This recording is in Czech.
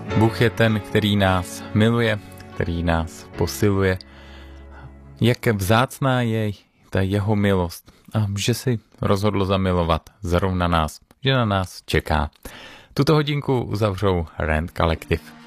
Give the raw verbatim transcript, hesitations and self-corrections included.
Bůh je ten, který nás miluje, který nás posiluje. Jak vzácná je ta jeho milost a že si rozhodl zamilovat zrovna nás, že na nás čeká. Tuto hodinku uzavřou Rand Collective.